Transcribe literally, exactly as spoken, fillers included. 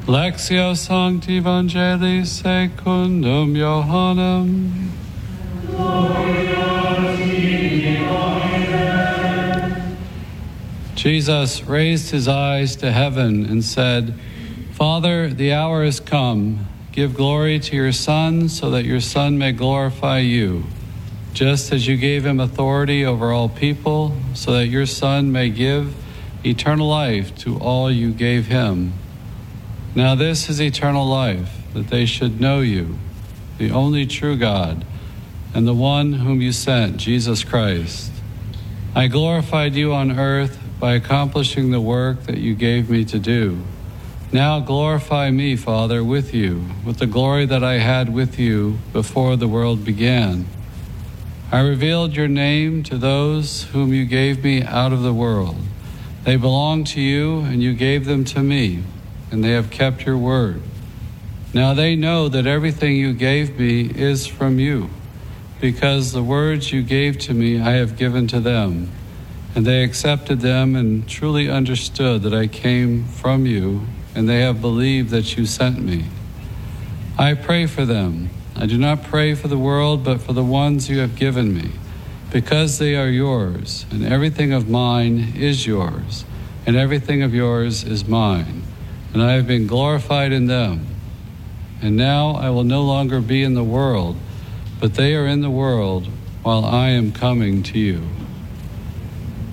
Lectio Sancti Evangelii secundum Johannem. Jesus raised his eyes to heaven and said, Father, the hour has come. Give glory to your Son, so that your Son may glorify you, just as you gave him authority over all people, so that your Son may give eternal life to all you gave him. Now this is eternal life, that they should know you, the only true God, and the one whom you sent, Jesus Christ. I glorified you on earth by accomplishing the work that you gave me to do. Now glorify me, Father, with you, with the glory that I had with you before the world began. I revealed your name to those whom you gave me out of the world. They belong to you, and you gave them to me, and they have kept your word. Now they know that everything you gave me is from you, because the words you gave to me I have given to them, and they accepted them and truly understood that I came from you, and they have believed that you sent me. I pray for them. I do not pray for the world, but for the ones you have given me, because they are yours, and everything of mine is yours, and everything of yours is mine, and I have been glorified in them. And now I will no longer be in the world, but they are in the world, while I am coming to you.